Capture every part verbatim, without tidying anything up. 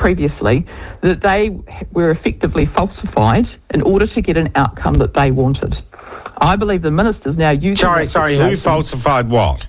previously, that they were effectively falsified in order to get an outcome that they wanted. I believe the minister's now using... Sorry, sorry, who falsified what?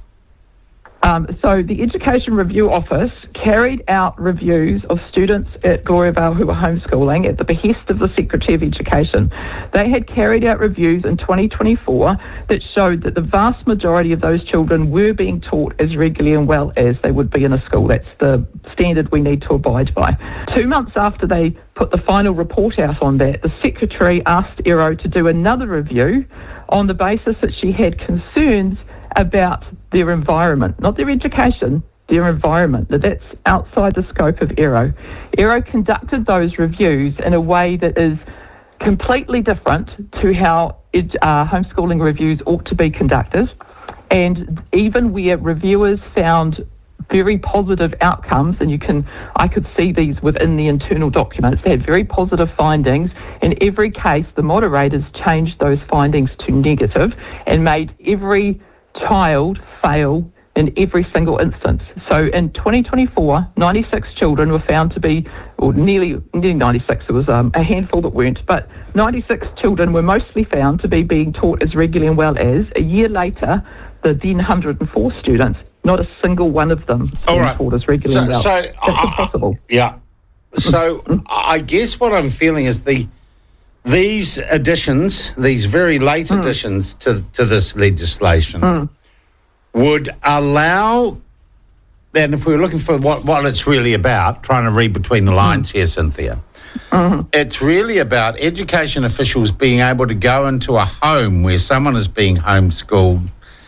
Um, so the Education Review Office carried out reviews of students at Gloriavale who were homeschooling at the behest of the Secretary of Education. They had carried out reviews in twenty twenty-four that showed that the vast majority of those children were being taught as regularly and well as they would be in a school. That's the standard we need to abide by. Two months after they put the final report out on that, the Secretary asked E R O to do another review on the basis that she had concerns about their environment, not their education, their environment, that that's outside the scope of E R O. E R O conducted those reviews in a way that is completely different to how it, uh, homeschooling reviews ought to be conducted, and even where reviewers found very positive outcomes, and you can, I could see these within the internal documents. They had very positive findings. In every case, the moderators changed those findings to negative and made every child fail in every single instance. So in twenty twenty-four, ninety-six children were found to be, or nearly, nearly ninety-six, it was um, a handful that weren't, but ninety-six children were mostly found to be being taught as regularly and well as. A year later, the then one hundred four students, not a single one of them being right. taught as regularly so, and well. So, That's uh, impossible. Yeah. So I guess what I'm feeling is the these additions, these very late mm. additions to, to this legislation mm. would allow, and if we were looking for what, what it's really about, trying to read between the lines mm. here, Cynthia, mm-hmm. it's really about education officials being able to go into a home where someone is being homeschooled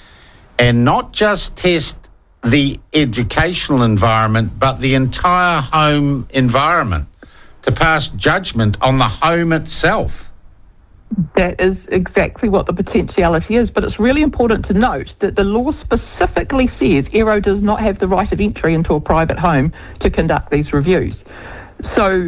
and not just test the educational environment, but the entire home environment, to pass judgment on the home itself. That is exactly what the potentiality is, but it's really important to note that the law specifically says E R O does not have the right of entry into a private home to conduct these reviews. So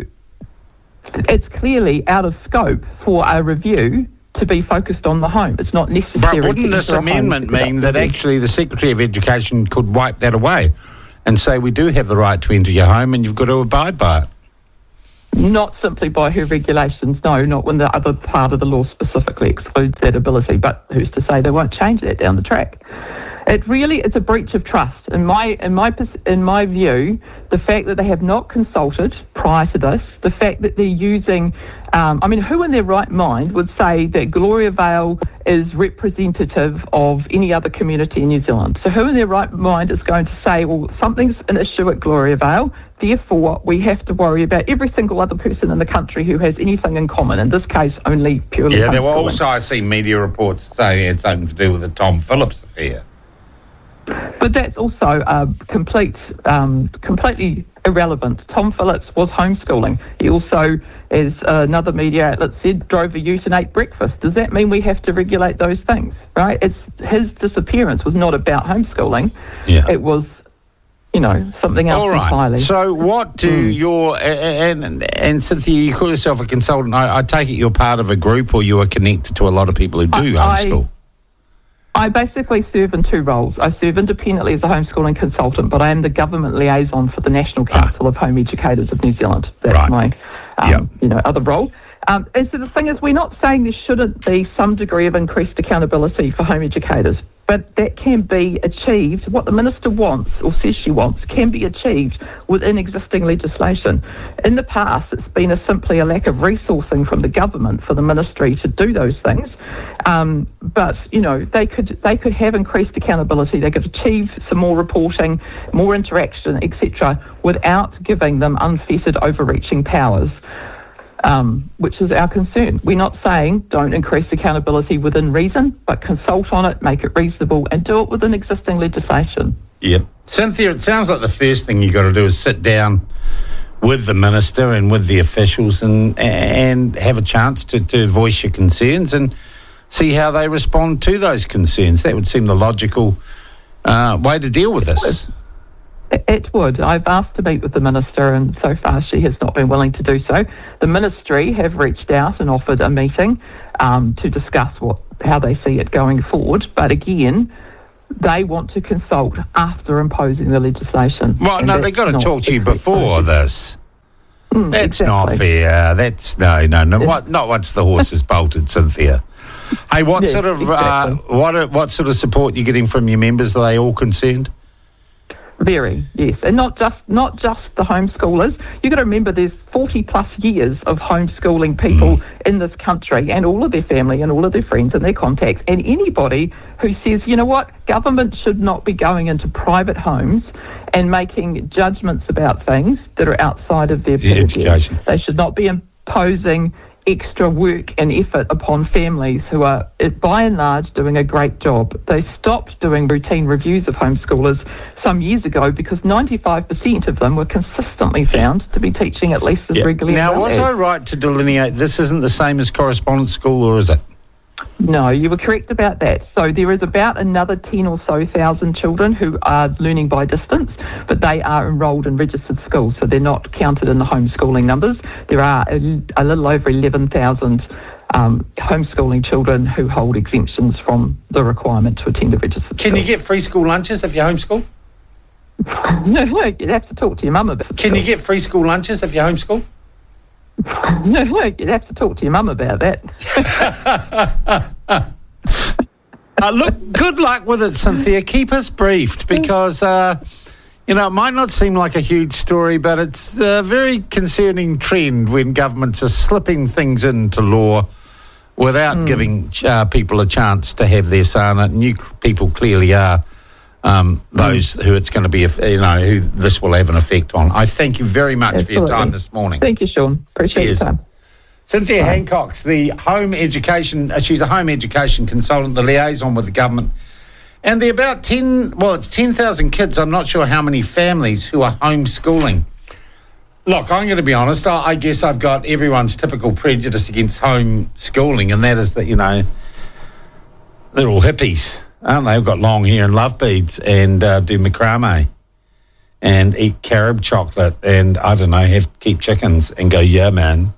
it's clearly out of scope for a review to be focused on the home. It's not necessary. But wouldn't this amendment mean that actually the Secretary of Education could wipe that away and say we do have the right to enter your home and you've got to abide by it? Not simply by her regulations, no, not when the other part of the law specifically excludes that ability, but who's to say they won't change that down the track? It really is a breach of trust. In my in my in my view, the fact that they have not consulted prior to this, the fact that they're using, um, I mean, who in their right mind would say that Gloriavale is representative of any other community in New Zealand? So who in their right mind is going to say, well, something's an issue at Gloriavale, therefore we have to worry about every single other person in the country who has anything in common, in this case only purely Yeah, there were also, I see media reports saying it's something to do with the Tom Phillips affair. But that's also uh, complete, um, completely irrelevant. Tom Phillips was homeschooling. He also, as another media outlet said, drove a ute and ate breakfast. Does that mean we have to regulate those things, right? It's, his disappearance was not about homeschooling. Yeah. It was, you know, something else All right. entirely. So what do mm. your... And, and, and Cynthia, you call yourself a consultant. I, I take it you're part of a group or you are connected to a lot of people who do I, homeschool. I, I basically serve in two roles. I serve independently as a homeschooling consultant, but I am the government liaison for the National Council ah. of Home Educators of New Zealand. That's right. my um, yep. you know, other role. Um, and so the thing is, we're not saying there shouldn't be some degree of increased accountability for home educators, but that can be achieved. What the Minister wants, or says she wants, can be achieved within existing legislation. In the past, it's been a, simply a lack of resourcing from the government for the Ministry to do those things. Um, but, you know, they could they could have increased accountability, they could achieve some more reporting, more interaction, et cetera, without giving them unfettered overreaching powers. Um, which is our concern. We're not saying don't increase accountability within reason, but consult on it, make it reasonable, and do it within existing legislation. Yep. Cynthia, it sounds like the first thing you've got to do is sit down with the Minister and with the officials and and have a chance to, to voice your concerns and see how they respond to those concerns. That would seem the logical uh, way to deal with this. It would. I've asked to meet with the Minister, and so far she has not been willing to do so. The Ministry have reached out and offered a meeting um, to discuss what how they see it going forward. But again, they want to consult after imposing the legislation. Well, no, they've got to talk to you before this. Mm, That's exactly. not fair. That's no, no, no. Yeah. What, not once the horse is bolted, Cynthia. Hey, what Yeah, sort of exactly. uh, what what sort of support you getting from your members? Are they all concerned? Very, yes, and not just not just the homeschoolers. You've got to remember there's forty plus years of homeschooling people mm. in this country, and all of their family and all of their friends and their contacts, and anybody who says, you know what, government should not be going into private homes and making judgments about things that are outside of their the education. They should not be imposing extra work and effort upon families who are, by and large, doing a great job. They stopped doing routine reviews of homeschoolers some years ago because ninety-five percent of them were consistently found to be teaching at least as yeah. regularly Now, as was I right to delineate this isn't the same as correspondence school, or is it? No, you were correct about that. So there is about another ten or so thousand children who are learning by distance, but they are enrolled in registered schools, so they're not counted in the homeschooling numbers. There are a, a little over eleven thousand um, homeschooling children who hold exemptions from the requirement to attend a registered school. Can you get free school lunches if you homeschool? No, no, you'd have to talk to your mum about it. Can you get free school lunches if you homeschool? No, no, you'd have to talk to your mum about that. uh, look, good luck with it, Cynthia. Keep us briefed because, uh, you know, it might not seem like a huge story, but it's a very concerning trend when governments are slipping things into law without mm. giving uh, people a chance to have their say in it. And you people clearly are um, those mm. who it's going to be, you know, who this will have an effect on. I thank you very much Absolutely. for your time this morning. Thank you, Sean. Appreciate Cheers. your time. Cynthia Bye. Hancock's the home education, uh, she's a home education consultant, the liaison with the government. And there are about ten, well, it's ten thousand kids, I'm not sure how many families who are homeschooling. Look, I'm going to be honest, I, I guess I've got everyone's typical prejudice against homeschooling, and that is that, you know, they're all hippies, aren't they? They've got long hair and love beads and uh, do macrame and eat carob chocolate and, I don't know, have keep chickens and go, yeah, man.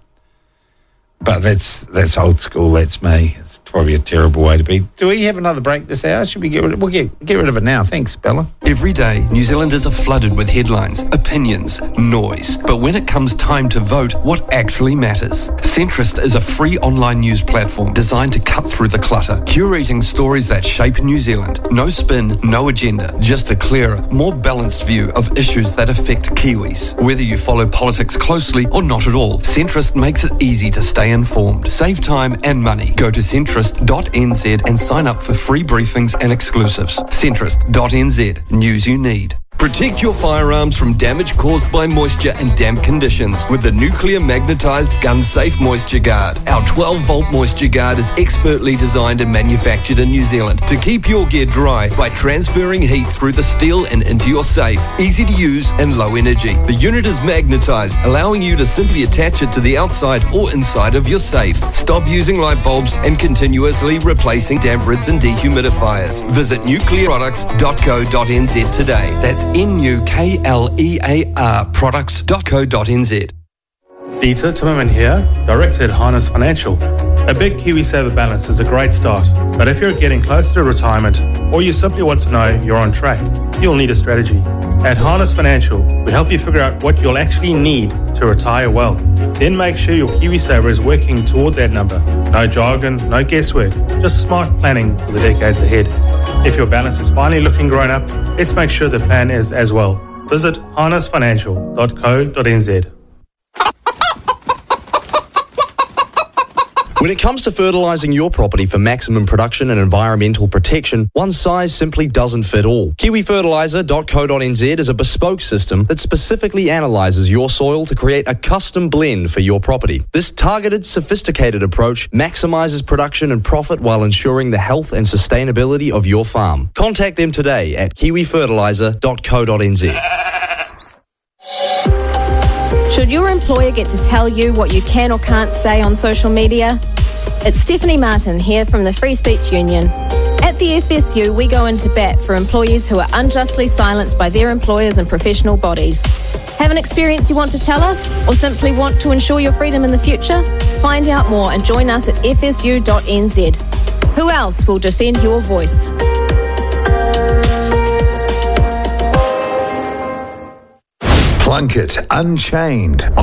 But that's that's old school, that's me. It's probably a terrible way to be. Do we have another break this hour? Should we get rid of it? We'll get, get rid of it now. Thanks, Bella. Every day, New Zealanders are flooded with headlines, opinions, noise. But when it comes time to vote, what actually matters? Centrist is a free online news platform designed to cut through the clutter, curating stories that shape New Zealand. No spin, no agenda, just a clearer, more balanced view of issues that affect Kiwis. Whether you follow politics closely or not at all, Centrist makes it easy to stay informed. Save time and money. Go to centrist dot n z and sign up for free briefings and exclusives. centrist dot n z. News you need. Protect your firearms from damage caused by moisture and damp conditions with the nuclear magnetized gun safe moisture guard. Our twelve volt moisture guard is expertly designed and manufactured in New Zealand to keep your gear dry by transferring heat through the steel and into your safe. Easy to use and low energy. The unit is magnetized, allowing you to simply attach it to the outside or inside of your safe. Stop using light bulbs and continuously replacing dampers and dehumidifiers. Visit nuclear products dot co dot n z today. That's N U K L E A R products dot co dot n z. Dieter Timmerman here, Director at Harness Financial. A big KiwiSaver balance is a great start, but if you're getting closer to retirement or you simply want to know you're on track, you'll need a strategy. At Harness Financial, we help you figure out what you'll actually need to retire well. Then make sure your KiwiSaver is working toward that number. No jargon, no guesswork, just smart planning for the decades ahead. If your balance is finally looking grown up, let's make sure the plan is as well. Visit harness financial dot co dot n z. When it comes to fertilising your property for maximum production and environmental protection, one size simply doesn't fit all. kiwi fertiliser dot co dot n z is a bespoke system that specifically analyses your soil to create a custom blend for your property. This targeted, sophisticated approach maximises production and profit while ensuring the health and sustainability of your farm. Contact them today at kiwi fertiliser dot co dot n z. Should your employer get to tell you what you can or can't say on social media? It's Stephanie Martin here from the Free Speech Union. At the F S U, we go into bat for employees who are unjustly silenced by their employers and professional bodies. Have an experience you want to tell us, or simply want to ensure your freedom in the future? Find out more and join us at f s u dot n z. Who else will defend your voice? Plunkett Unchained on